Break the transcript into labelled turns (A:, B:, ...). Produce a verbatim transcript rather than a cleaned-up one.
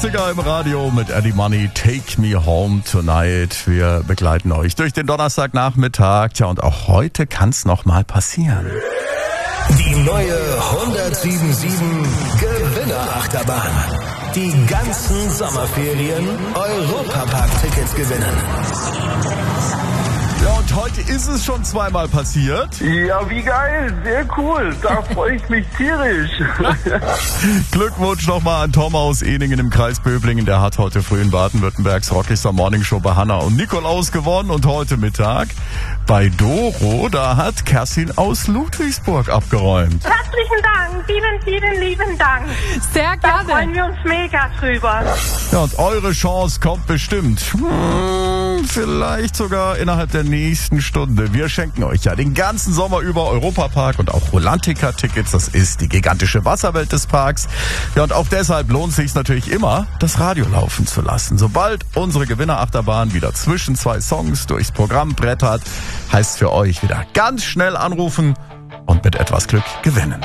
A: Im Radio mit Eddie Money, Take Me Home Tonight. Wir begleiten euch durch den Donnerstagnachmittag. Tja, und auch heute kann es noch mal passieren.
B: Die neue hundertsieben Komma sieben Gewinnerachterbahn. Die ganzen Sommerferien Europapark-Tickets gewinnen.
A: Ja, und heute ist es schon zweimal passiert.
C: Ja, wie geil, sehr cool, da freue ich mich tierisch.
A: Glückwunsch nochmal an Tom aus Ehningen im Kreis Böblingen. Der hat heute früh in Baden-Württembergs Rockistar Morning Show bei Hanna und Nikolaus gewonnen. Und heute Mittag bei Doro, da hat Kerstin aus Ludwigsburg abgeräumt.
D: Herzlichen Dank, vielen, vielen lieben Dank.
E: Sehr gerne.
D: Da freuen wir uns mega drüber.
A: Ja, und eure Chance kommt bestimmt. Hm, vielleicht sogar innerhalb der nächsten Stunde. Wir schenken euch ja den ganzen Sommer über Europapark und auch Rolantica-Tickets. Das ist die gigantische Wasserwelt des Parks. Ja, und auch deshalb lohnt es sich natürlich immer, das Radio laufen zu lassen. Sobald unsere Gewinnerachterbahn wieder zwischen zwei Songs durchs Programm brettert, heißt für euch wieder ganz schnell anrufen und mit etwas Glück gewinnen.